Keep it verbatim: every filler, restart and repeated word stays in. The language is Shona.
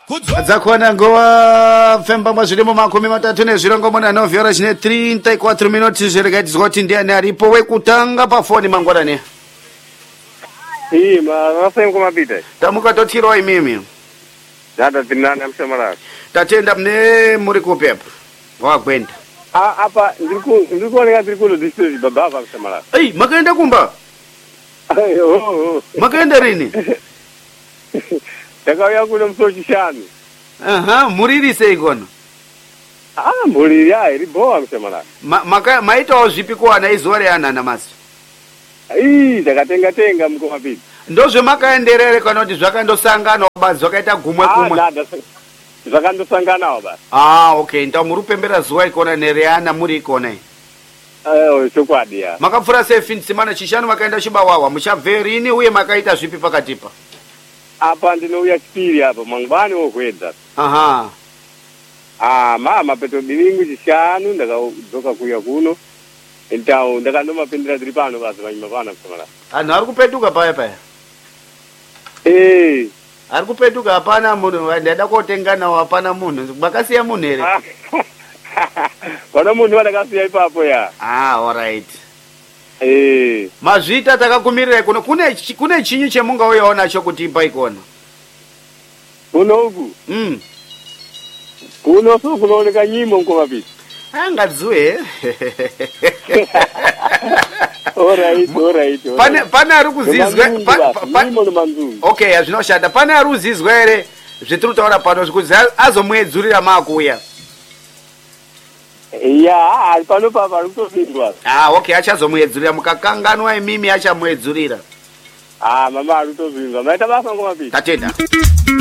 Zakwana ngowa femba mwazvirimo makumi matatu nezvirongo muna novhora chine trinta y quatro minutos zvirikaidzwa kuti ndiani aripo wekutanga pafoni mangwanani. Ii, masemu kumapita. Tamuka totiro imimi. Dada tinani amshamaraka. Tatenda mne muri kupepa. Wagwenda. Ah, apa ndiriku ndikuoneka ndiri kuno district babava amshamaraka. Ei, makaenda kumba? Oh, oh. Makaenda rini? Takauya kuno musochi shanu. Aha, muriri sei kono? Ah, muriri ya iri boa amshamaraka. Ma, maka maitawo zvipi kuwana izuva reanhana masi? Ii, takatenga tenga mukumapita. Ndozve makaenderere kana kuti zvakandosanganawo basi zvakaita gumwe kumwe? Ah, dada. Zvakandosanganawo basi. Ah, okay. Nta muri kupembera zuva ikona nereana muri ikona iyi. Eh, chokwadi ya. Makapfura sei finsimana chishanu makaenda chibawawa muchabve rini uye makaita zvipi pakatipa? Apa ndinouya chipiri apa mangwani wokwedza. Aha. Ah, mama peto bilingu chishanu ndakadzoka kuya kuno. Então, ndakandomapindira dziri pano basi vanyima pano kusamala. Anhu ari kupetuka paya paya. Eh. Ari kupetuka hapana munhu ndaida kotenga nawo hapana munhu. Makasiya munhu here? Pana munhu vandakasiya ipapo ya. Ah, all right. Eh. Mazvita takakumirirai kuno kune kune chinyi chemungauyawo nacho kuti ipa ikona. Kuno uku. Mm. Kuno so kunooneka nyimo mukomapita. Angadziwe. All right, all right. Pane pane ari kuzizwa nyimo nomanzungu. Okay, azvinoshanda. Pane ari kuzizwa here zvetiri kutaura pano zvekuti azomwedzurira makuya. Ya, ari pano papa ari kutozindwa. Ah, okay, achazomwedzurira mukakanganwa imimi achamwedzurira. Ah, mama ari kutozindwa. Maita basa mukomapita. Tatenda.